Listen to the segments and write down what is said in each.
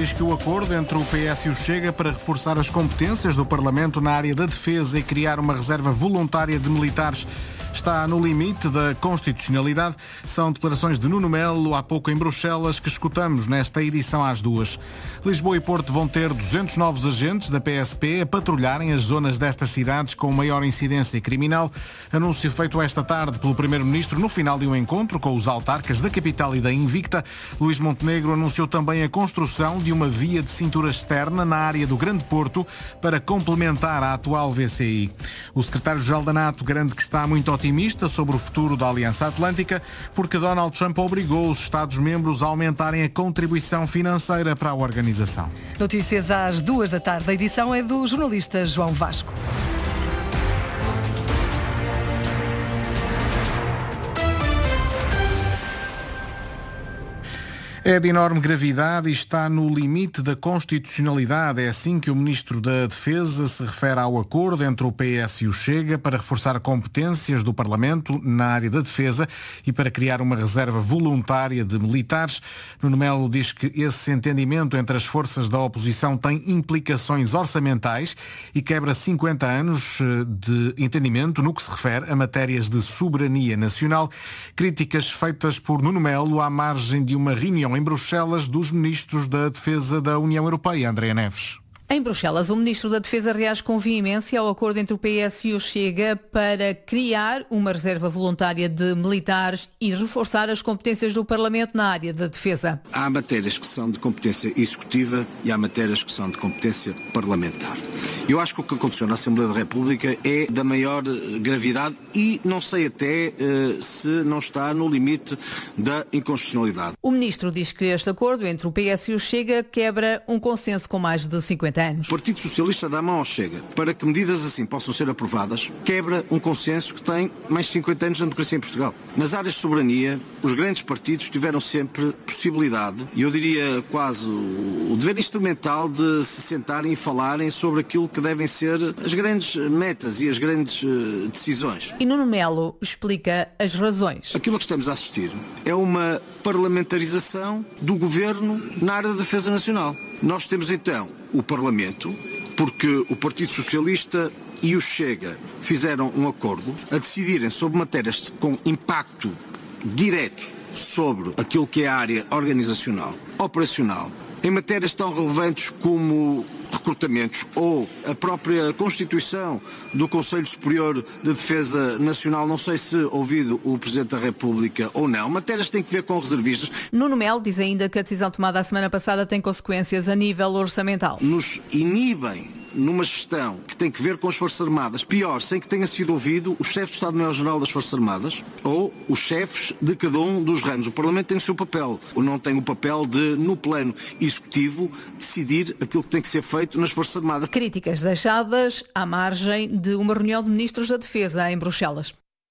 diz que o acordo entre o PS e o Chega para reforçar as competências do Parlamento na área da defesa e criar uma reserva voluntária de militares está no limite da constitucionalidade. São declarações de Nuno Melo há pouco em Bruxelas que escutamos nesta edição às 2. Lisboa e Porto vão ter 200 novos agentes da PSP a patrulharem as zonas destas cidades com maior incidência criminal. Anúncio feito esta tarde pelo Primeiro-Ministro no final de um encontro com os autarcas da capital e da Invicta. Luís Montenegro anunciou também a construção de uma via de cintura externa na área do Grande Porto para complementar a atual VCI. O secretário-geral da NATO garante que está muito otimista sobre o futuro da Aliança Atlântica porque Donald Trump obrigou os Estados-membros a aumentarem a contribuição financeira para a organização. Notícias às 2 da tarde. A edição é do jornalista João Vasco. É de enorme gravidade e está no limite da constitucionalidade. É assim que o Ministro da Defesa se refere ao acordo entre o PS e o Chega para reforçar competências do Parlamento na área da defesa e para criar uma reserva voluntária de militares. Nuno Melo diz que esse entendimento entre as forças da oposição tem implicações orçamentais e quebra 50 anos de entendimento no que se refere a matérias de soberania nacional. Críticas feitas por Nuno Melo à margem de uma reunião em Bruxelas dos ministros da Defesa da União Europeia. Andréa Neves. Em Bruxelas, o Ministro da Defesa reage com veemência ao acordo entre o PS e o Chega para criar uma reserva voluntária de militares e reforçar as competências do Parlamento na área da defesa. Há matérias que são de competência executiva e há matérias que são de competência parlamentar. Eu acho que o que aconteceu na Assembleia da República é da maior gravidade e não sei até se não está no limite da inconstitucionalidade. O Ministro diz que este acordo entre o PS e o Chega quebra um consenso com mais de 50 anos. O Partido Socialista dá a mão ao Chega para que medidas assim possam ser aprovadas, quebra um consenso que tem mais de 50 anos de democracia em Portugal. Nas áreas de soberania, os grandes partidos tiveram sempre possibilidade, e eu diria quase o dever instrumental de se sentarem e falarem sobre aquilo que devem ser as grandes metas e as grandes decisões. E Nuno Melo explica as razões. Aquilo que estamos a assistir é uma parlamentarização do governo na área da defesa nacional. Nós temos então o Parlamento, porque o Partido Socialista e o Chega fizeram um acordo a decidirem sobre matérias com impacto direto sobre aquilo que é a área organizacional, operacional, em matérias tão relevantes como recrutamentos ou a própria constituição do Conselho Superior de Defesa Nacional, não sei se ouvido o Presidente da República ou não, matérias que têm que ver com reservistas. Nuno Melo diz ainda que a decisão tomada a semana passada tem consequências a nível orçamental. Nos inibem numa gestão que tem que ver com as Forças Armadas, pior, sem que tenha sido ouvido o chefe de Estado-Maior-General das Forças Armadas ou os chefes de cada um dos ramos. O Parlamento tem o seu papel, ou não tem o papel de, no plano executivo, decidir aquilo que tem que ser feito nas Forças Armadas. Críticas deixadas à margem de uma reunião de ministros da Defesa em Bruxelas.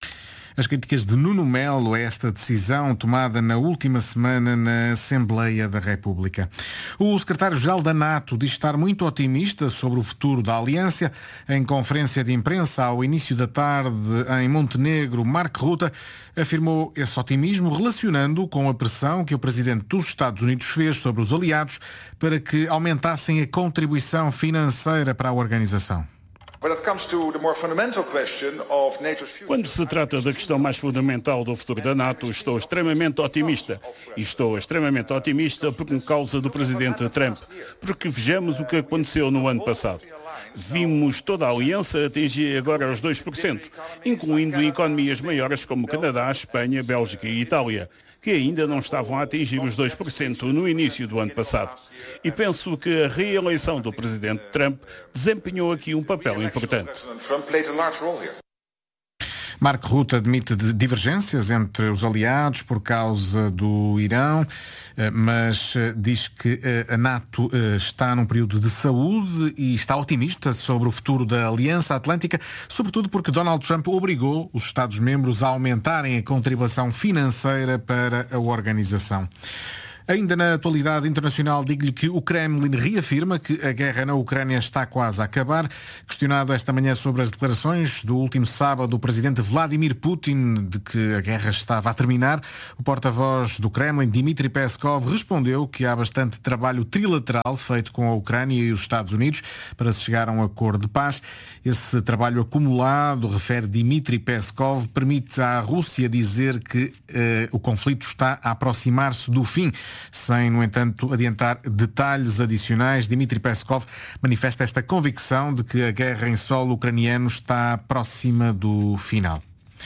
As críticas de Nuno Melo a esta decisão tomada na última semana na Assembleia da República. O secretário-geral da NATO diz estar muito otimista sobre o futuro da Aliança. Em conferência de imprensa ao início da tarde em Montenegro, Mark Rutte afirmou esse otimismo relacionando com a pressão que o presidente dos Estados Unidos fez sobre os aliados para que aumentassem a contribuição financeira para a organização. Quando se trata da questão mais fundamental do futuro da NATO, estou extremamente otimista. E estou extremamente otimista por causa do presidente Trump. Porque vejamos o que aconteceu no ano passado. Vimos toda a aliança atingir agora os 2%, incluindo economias maiores como Canadá, Espanha, Bélgica e Itália, que ainda não estavam a atingir os 2% no início do ano passado. E penso que a reeleição do presidente Trump desempenhou aqui um papel importante. Mark Rutte admite divergências entre os aliados por causa do Irão, mas diz que a NATO está num período de saúde e está otimista sobre o futuro da Aliança Atlântica, sobretudo porque Donald Trump obrigou os Estados-membros a aumentarem a contribuição financeira para a organização. Ainda na atualidade internacional, digo-lhe que o Kremlin reafirma que a guerra na Ucrânia está quase a acabar. Questionado esta manhã sobre as declarações do último sábado do presidente Vladimir Putin de que a guerra estava a terminar, o porta-voz do Kremlin, Dmitry Peskov, respondeu que há bastante trabalho trilateral feito com a Ucrânia e os Estados Unidos para se chegar a um acordo de paz. Esse trabalho acumulado, refere Dmitry Peskov, permite à Rússia dizer que o conflito está a aproximar-se do fim. Sem, no entanto, adiantar detalhes adicionais, Dmitry Peskov manifesta esta convicção de que a guerra em solo ucraniano está próxima do final.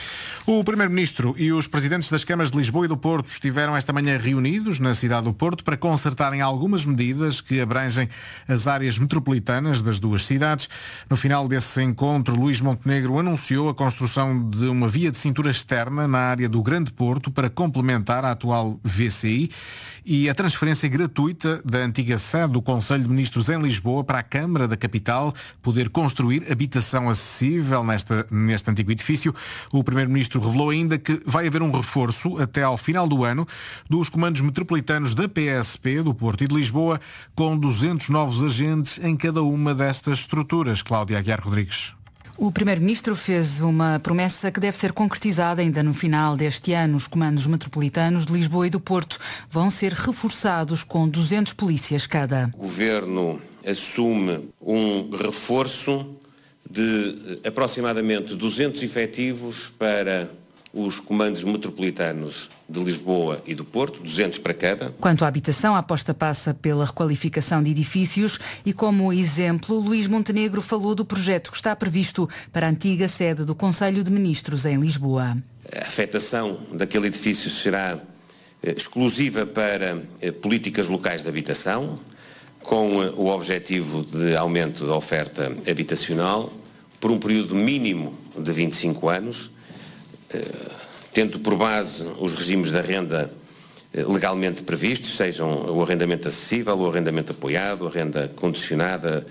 O Primeiro-Ministro e os presidentes das câmaras de Lisboa e do Porto estiveram esta manhã reunidos na cidade do Porto para concertarem algumas medidas que abrangem as áreas metropolitanas das duas cidades. No final desse encontro, Luís Montenegro anunciou a construção de uma via de cintura externa na área do Grande Porto para complementar a atual VCI e a transferência gratuita da antiga sede do Conselho de Ministros em Lisboa para a Câmara da Capital poder construir habitação acessível neste antigo edifício. O Primeiro-Ministro revelou ainda que vai haver um reforço até ao final do ano dos comandos metropolitanos da PSP, do Porto e de Lisboa, com 200 novos agentes em cada uma destas estruturas. Cláudia Aguiar Rodrigues. O Primeiro-Ministro fez uma promessa que deve ser concretizada ainda no final deste ano. Os comandos metropolitanos de Lisboa e do Porto vão ser reforçados com 200 polícias cada. O Governo assume um reforço de aproximadamente 200 efetivos para os comandos metropolitanos de Lisboa e do Porto, 200 para cada. Quanto à habitação, a aposta passa pela requalificação de edifícios e, como exemplo, Luís Montenegro falou do projeto que está previsto para a antiga sede do Conselho de Ministros em Lisboa. A afetação daquele edifício será exclusiva para políticas locais de habitação, com o objetivo de aumento da oferta habitacional por um período mínimo de 25 anos, tendo por base os regimes da renda legalmente previstos, sejam o arrendamento acessível, o arrendamento apoiado, a renda condicionada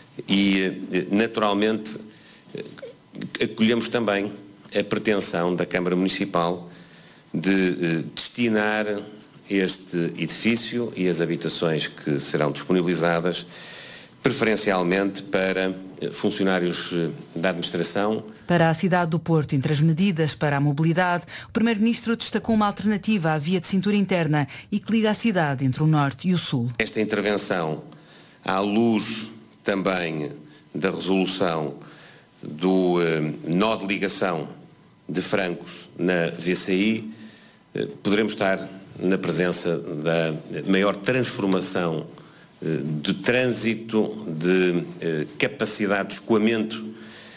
e, naturalmente, acolhemos também a pretensão da Câmara Municipal de destinar este edifício e as habitações que serão disponibilizadas preferencialmente para funcionários da administração. Para a cidade do Porto, entre as medidas para a mobilidade, o Primeiro-Ministro destacou uma alternativa à via de cintura interna e que liga a cidade entre o Norte e o Sul. Esta intervenção, à luz também da resolução do nó de ligação de Francos na VCI, poderemos estar na presença da maior transformação de trânsito, de capacidade de escoamento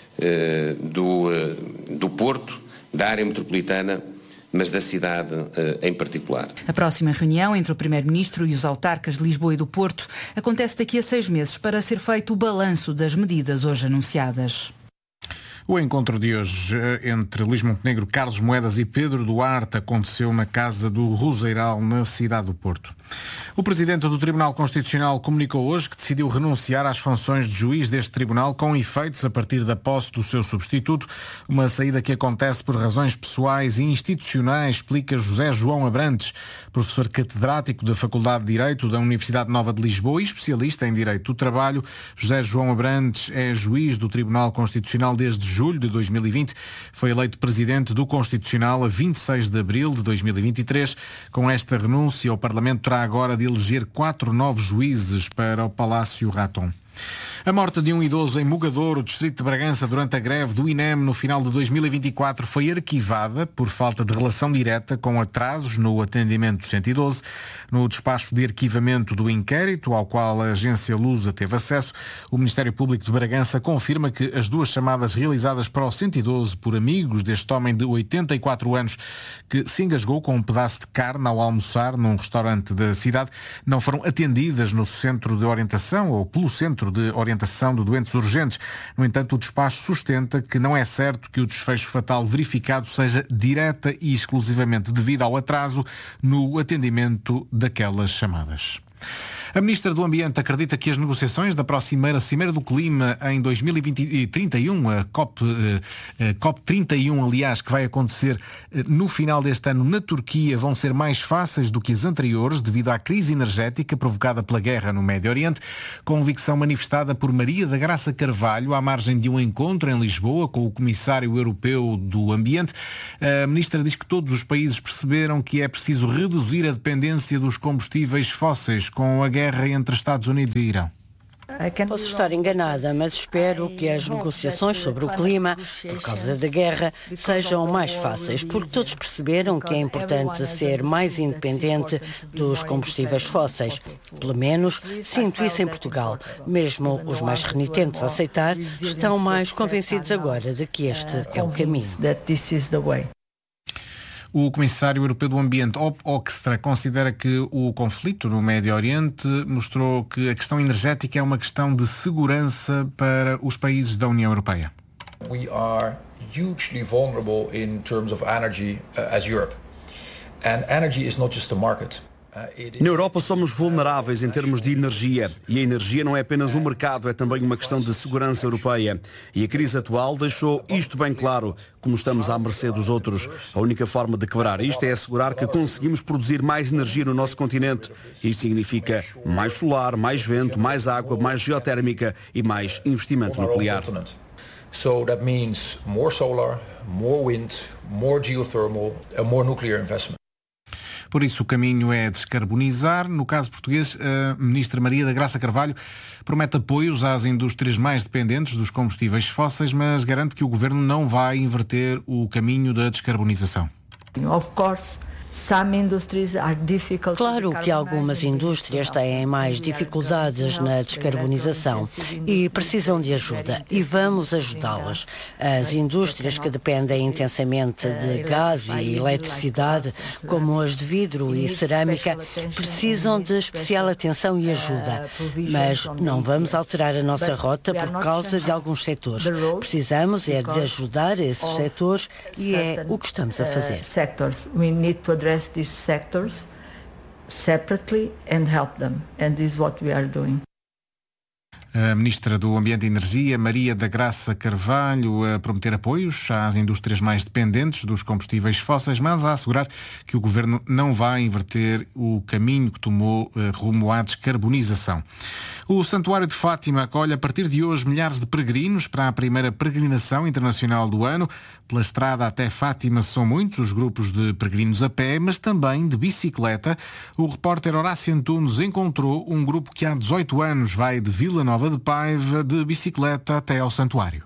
do Porto, da área metropolitana, mas da cidade em particular. A próxima reunião entre o Primeiro-Ministro e os autarcas de Lisboa e do Porto acontece daqui a 6 meses para ser feito o balanço das medidas hoje anunciadas. O encontro de hoje entre Luís Montenegro, Carlos Moedas e Pedro Duarte aconteceu na Casa do Roseiral, na cidade do Porto. O Presidente do Tribunal Constitucional comunicou hoje que decidiu renunciar às funções de juiz deste tribunal com efeitos a partir da posse do seu substituto, uma saída que acontece por razões pessoais e institucionais, explica José João Abrantes, professor catedrático da Faculdade de Direito da Universidade Nova de Lisboa e especialista em Direito do Trabalho. José João Abrantes é juiz do Tribunal Constitucional desde julho de 2020. Foi eleito Presidente do Constitucional a 26 de abril de 2023. Com esta renúncia, o Parlamento terá agora de eleger 4 novos juízes para o Palácio Raton. A morte de um idoso em Mogadouro, distrito de Bragança, durante a greve do INEM no final de 2024 foi arquivada por falta de relação direta com atrasos no atendimento 112. No despacho de arquivamento do inquérito, ao qual a agência Lusa teve acesso, o Ministério Público de Bragança confirma que as 2 chamadas realizadas para o 112 por amigos deste homem de 84 anos que se engasgou com um pedaço de carne ao almoçar num restaurante da cidade não foram atendidas no centro de orientação ou pelo centro de orientação de doentes urgentes. No entanto, o despacho sustenta que não é certo que o desfecho fatal verificado seja direta e exclusivamente devido ao atraso no atendimento daquelas chamadas. A Ministra do Ambiente acredita que as negociações da próxima Cimeira do Clima em 2031, a COP31, aliás, que vai acontecer no final deste ano na Turquia, vão ser mais fáceis do que as anteriores devido à crise energética provocada pela guerra no Médio Oriente. Convicção manifestada por Maria da Graça Carvalho à margem de um encontro em Lisboa com o Comissário Europeu do Ambiente. A Ministra diz que todos os países perceberam que é preciso reduzir a dependência dos combustíveis fósseis com a guerra entre Estados Unidos e Irão. Posso estar enganada, mas espero que as negociações sobre o clima, por causa da guerra, sejam mais fáceis, porque todos perceberam que é importante ser mais independente dos combustíveis fósseis. Pelo menos sinto isso em Portugal. Mesmo os mais renitentes a aceitar estão mais convencidos agora de que este é o caminho. O Comissário Europeu do Ambiente, Hoekstra, considera que o conflito no Médio Oriente mostrou que a questão energética é uma questão de segurança para os países da União Europeia. We are hugely vulnerable in terms of energy as Europe. And energy is not just a market. Na Europa somos vulneráveis em termos de energia e a energia não é apenas um mercado, é também uma questão de segurança europeia. E a crise atual deixou isto bem claro, como estamos à mercê dos outros. A única forma de quebrar isto é assegurar que conseguimos produzir mais energia no nosso continente. Isto significa mais solar, mais vento, mais água, mais geotérmica e mais investimento nuclear. So that means more solar, more wind, more geothermal and more nuclear investment. Por isso, o caminho é descarbonizar. No caso português, a Ministra Maria da Graça Carvalho promete apoios às indústrias mais dependentes dos combustíveis fósseis, mas garante que o Governo não vai inverter o caminho da descarbonização. Of course. Claro que algumas indústrias têm mais dificuldades na descarbonização e precisam de ajuda e vamos ajudá-las. As indústrias que dependem intensamente de gás e eletricidade, como as de vidro e cerâmica, precisam de especial atenção e ajuda. Mas não vamos alterar a nossa rota por causa de alguns setores. Precisamos de ajudar esses setores e é o que estamos a fazer. Address these sectors separately and help them, and this is what we are doing. A Ministra do Ambiente e Energia, Maria da Graça Carvalho, a prometer apoios às indústrias mais dependentes dos combustíveis fósseis, mas a assegurar que o Governo não vai inverter o caminho que tomou rumo à descarbonização. O Santuário de Fátima acolhe a partir de hoje milhares de peregrinos para a primeira peregrinação internacional do ano. Pela estrada até Fátima são muitos os grupos de peregrinos a pé, mas também de bicicleta. O repórter Horácio Antunes encontrou um grupo que há 18 anos vai de Vila Nova de Paiva de bicicleta até ao santuário.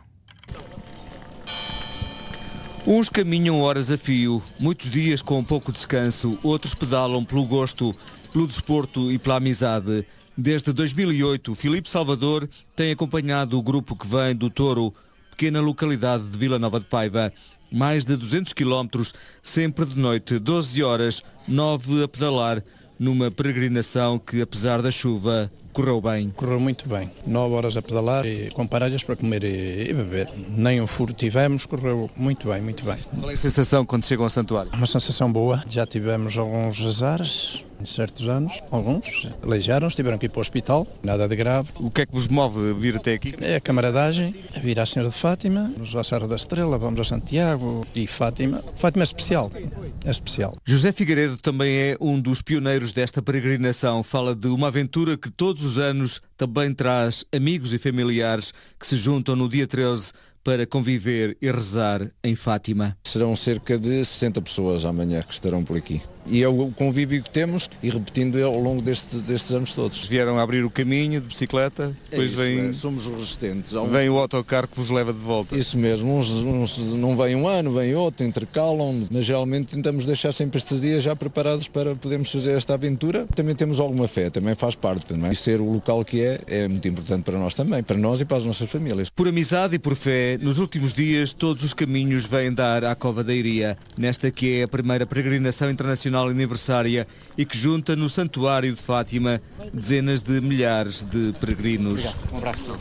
Uns caminham horas a fio, muitos dias com pouco descanso, outros pedalam pelo gosto, pelo desporto e pela amizade. Desde 2008, Filipe Salvador tem acompanhado o grupo que vem do Touro, pequena localidade de Vila Nova de Paiva. Mais de 200 quilómetros, sempre de noite, 12 horas, 9 a pedalar, numa peregrinação que, apesar da chuva, correu bem. Correu muito bem. 9 horas a pedalar e com paragens para comer e beber. Nem um furo tivemos, correu muito bem, muito bem. Qual é a sensação quando chegam ao santuário? Uma sensação boa. Já tivemos alguns azares em certos anos. Alguns aleijaram-se, tiveram que ir para o hospital. Nada de grave. O que é que vos move a vir até aqui? É a camaradagem, a vir à Senhora de Fátima, vamos à Serra da Estrela, vamos a Santiago e Fátima. Fátima é especial. É especial. José Figueiredo também é um dos pioneiros desta peregrinação. Fala de uma aventura que todos os anos também traz amigos e familiares que se juntam no dia 13 para conviver e rezar em Fátima. Serão cerca de 60 pessoas amanhã que estarão por aqui. E é o convívio que temos e repetindo ao longo destes anos todos. Vieram a abrir o caminho de bicicleta, depois somos resistentes. Vem o autocarro que vos leva de volta. Isso mesmo, uns não vem um ano, vem outro, intercalam, mas geralmente tentamos deixar sempre estes dias já preparados para podermos fazer esta aventura. Também temos alguma fé, também faz parte, não é? E ser o local que é muito importante para nós também, para nós e para as nossas famílias. Por amizade e por fé, nos últimos dias todos os caminhos vêm dar à Cova da Iria, nesta que é a primeira peregrinação internacional aniversária e que junta no Santuário de Fátima dezenas de milhares de peregrinos. Um abraço.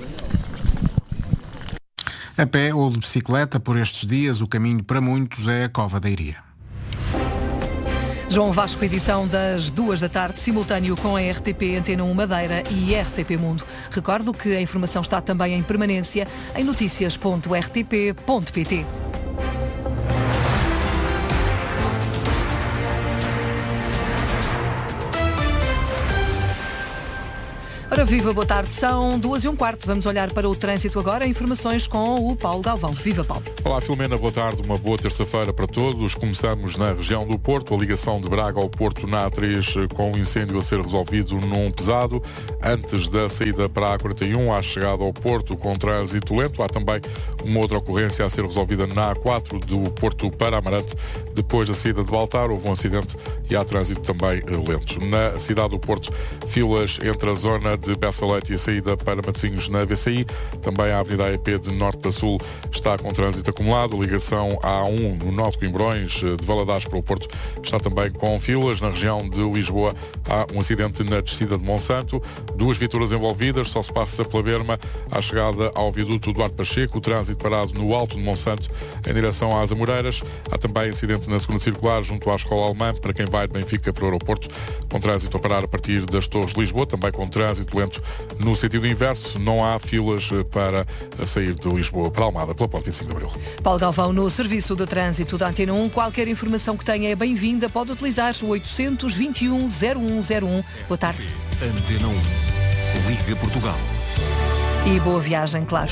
A pé ou de bicicleta, por estes dias, o caminho para muitos é a Cova da Iria. João Vasco, edição das 2 da tarde, simultâneo com a RTP Antena 1 Madeira e RTP Mundo. Recordo que a informação está também em permanência em noticias.rtp.pt. Ora viva, boa tarde, são 2:15. Vamos olhar para o trânsito agora. Informações com o Paulo Galvão. Viva, Paulo. Olá, Filomena, boa tarde. Uma boa terça-feira para todos. Começamos na região do Porto. A ligação de Braga ao Porto na A3 com o incêndio a ser resolvido num pesado. Antes da saída para a A41, à chegada ao Porto com trânsito lento. Há também uma outra ocorrência a ser resolvida na A4 do Porto para Amarante. Depois da saída de Baltar, houve um acidente e há trânsito também lento. Na cidade do Porto, filas entre a zona de Bessa Leite e a saída para Matosinhos na VCI. Também a Avenida AEP de Norte para Sul está com trânsito acumulado. Ligação A1 no Norte de Coimbrões, de Valadares para o Porto, está também com filas. Na região de Lisboa há um acidente na descida de Monsanto. 2 viaturas envolvidas, só se passa pela berma à chegada ao viaduto Duarte Pacheco. O trânsito parado no Alto de Monsanto em direção às Amoreiras. Há também acidente na segunda circular junto à Escola Alemã para quem vai de Benfica para o aeroporto, com trânsito a parar a partir das Torres de Lisboa, também com trânsito lento no sentido inverso. Não há filas para sair de Lisboa para Almada pela ponte 25 de Abril. Paulo Galvão, no serviço de trânsito da Antena 1. Qualquer informação que tenha é bem-vinda. Pode utilizar o 821-0101. Boa tarde. Antena 1. Liga Portugal. E boa viagem, claro.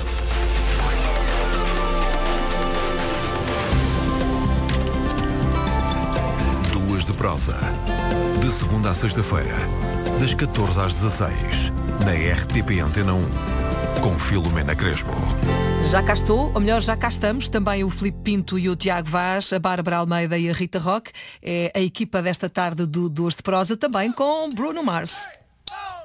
De prosa, de segunda à sexta-feira, das 14 às 16, na RTP Antena 1, com Filomena Crespo. Já cá estou, ou melhor, já cá estamos, também o Filipe Pinto e o Tiago Vaz, a Bárbara Almeida e a Rita Roque. É a equipa desta tarde do 2 de prosa, também com Bruno Mars.